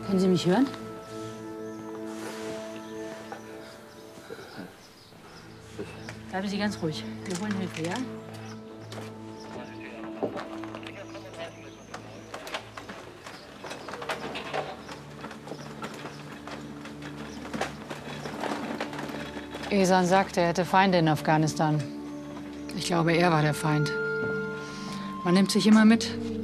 Können Sie mich hören? Bleiben Sie ganz ruhig. Wir holen Hilfe, ja? Ehsan sagte, er hätte Feinde in Afghanistan. Ich glaube, er war der Feind. Man nimmt sich immer mit.